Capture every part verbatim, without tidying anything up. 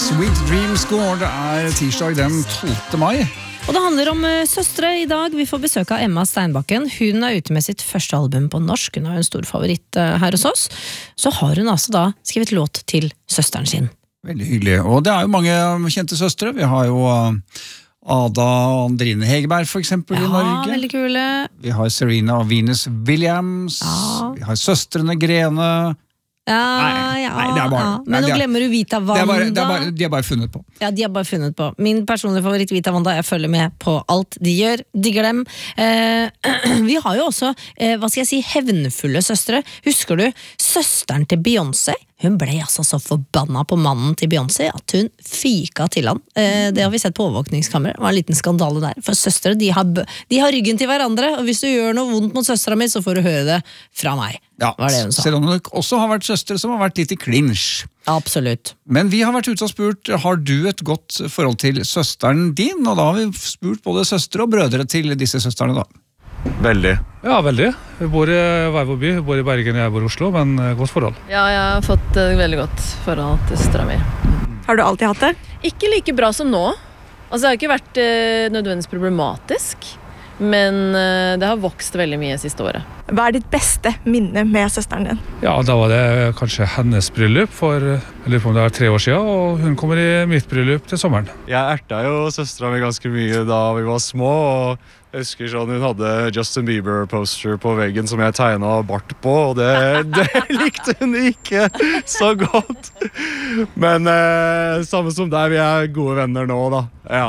Sweet Dreams går. Det er tirsdag den tolvte mai. Og det handler om uh, søstre i dag. Vi får besøk av Emma Steinbakken. Hun er ute med sitt første album på norsk. Hun har en stor favoritt uh, her hos oss. Så har hun altså da skrevet låt til søsteren sin. Veldig hyggelig. Og det er jo mange kjente søstre. Vi har jo uh, Ada og Andrine Hegerberg for eksempel ja, i Norge. Ja, veldig kule. Vi har Serena og Venus Williams. Ja. Vi har søstrene Grene. Ja, nei, ja, nei, det er bare, ja. Men nei, nå er, glemmer du Vita Wanda. Det er bare, det er bare, de har bare funnet på. Ja, de har bare funnet på. Min personlige favoritt Vita Wanda, jeg følger med på alt de gjør. Digger dem. Eh, vi har jo også, eh, hva skal jeg si, hevnfulle søstre. Husker du søsteren til Beyoncé? Hun ble altså så forbanna på mannen til Beyoncé at hun fyka til han. Eh, det har vi sett på overvåkningskamera. Det var en liten skandale der. For søstre, de har, de har ryggen til hverandre, og hvis du gjør noe vondt mot søstera mi, så får du høre det fra meg. Ja, var det hun sa. Selv om det også har vært søstre som har vært litt i clinch. Absolutt. Men vi har vært ute og spurt, har du et godt forhold til søsteren din? Og da har vi spurt både søstre og brødre til disse søstrene da. Veldig. Ja, veldig. Vi bor i hver vår by. Vi bor i Bergen, jeg bor i Oslo, men godt forhold. Ja, jeg har fått et veldig godt forhold til søstera mi. Har du alltid hatt det? Ikke like bra som nå. Altså, det har ikke vært eh, nødvendigvis problematisk, men eh, det har vokst veldig mye siste året. Hva er ditt beste minne med søsteren din? Ja, da var det kanskje hennes bryllup for, jeg lurer på om det er tre år siden, og hun kommer i mitt bryllup til sommeren. Jeg erta jo søstera mi ganske mye da vi var små, og jeg husker sånn hun hadde Justin Bieber-poster på veggen som jeg tegnet bart på, og det, det likte hun ikke så godt. Men eh, samme som deg, vi er gode venner nå da. Ja.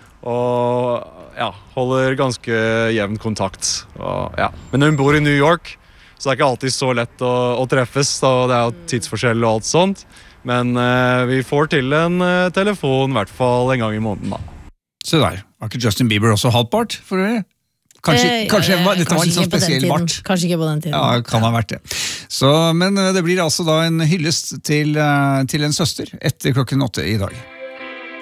Og ja, holder ganske jevn kontakt. Og, ja. Men hun bor i New York, så det er ikke alltid så lett å, å treffes, og det er jo tidsforskjell og alt sånt. Men eh, vi får til en eh, telefon, i hvert fall en gang i måneden da. Se der, har ikke Justin Bieber også halvt bart? For det? Kanskje, Eh, kanskje ja, dette var en sånn spesiell bart. Kanskje ikke på den tiden. Ja, kan ha vært det. Så, men det blir altså da en hyllest til, til en søster etter klokken åtte i dag.